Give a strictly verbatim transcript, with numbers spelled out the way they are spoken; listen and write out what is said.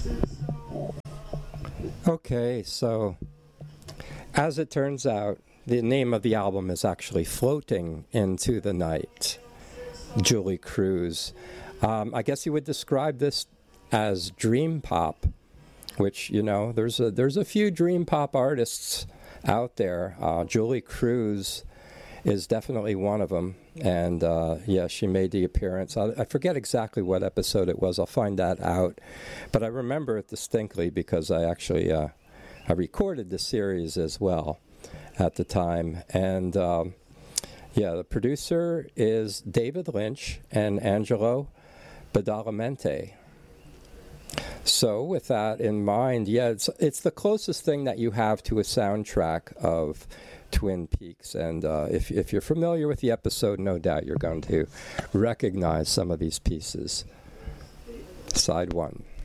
Okay, so as it turns out, the name of the album is actually Floating into the Night, Julie Cruz. Um, I guess you would describe this as dream pop, which, you know, there's a, there's a few dream pop artists out there. Uh, Julie Cruz is definitely one of them. And, uh, yeah, she made the appearance. I, I forget exactly what episode it was. I'll find that out. But I remember it distinctly because I actually uh, I recorded the series as well at the time. And, um, yeah, the producer is David Lynch and Angelo Badalamenti. So with that in mind, yeah, it's, it's the closest thing that you have to a soundtrack of Twin Peaks. And uh, if, if you're familiar with the episode, no doubt you're going to recognize some of these pieces. Side one.